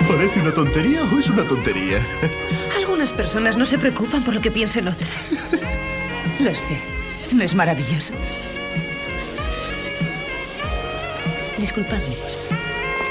¿Parece una tontería o es una tontería? Algunas personas no se preocupan por lo que piensen otras. Lo sé. ¿No es maravilloso? Disculpadme.